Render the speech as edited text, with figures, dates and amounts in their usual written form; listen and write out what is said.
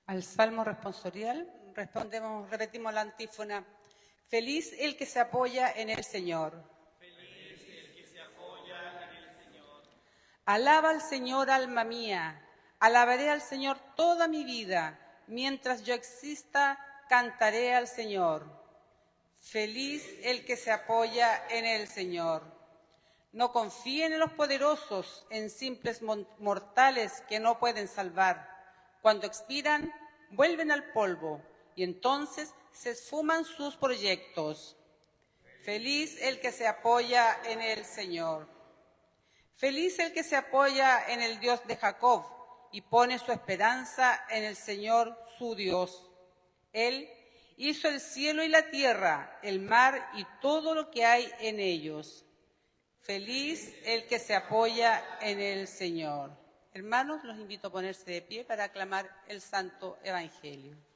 Al Salmo responsorial repetimos la antífona. Feliz el que se apoya en el Señor. Feliz el que se apoya en el Señor. Alaba al Señor, alma mía. Alabaré al Señor toda mi vida. Mientras yo exista, cantaré al Señor. Feliz el que se apoya en el Señor. No confíen en los poderosos, en simples mortales que no pueden salvar. Cuando expiran, vuelven al polvo y entonces se esfuman sus proyectos. Feliz el que se apoya en el Señor. Feliz el que se apoya en el Dios de Jacob y pone su esperanza en el Señor su Dios. Él hizo el cielo y la tierra, el mar y todo lo que hay en ellos. Feliz el que se apoya en el Señor. Hermanos, los invito a ponerse de pie para aclamar el Santo Evangelio.